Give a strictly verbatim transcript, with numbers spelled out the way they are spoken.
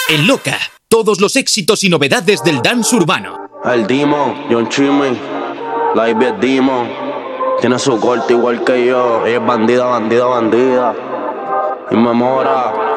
En Loca, todos los éxitos y novedades del dance urbano. El Demon, John Chimmy, la Ivy es Demon. Tiene su corte igual que yo. Ella es bandida, bandida, bandida. Y me mora.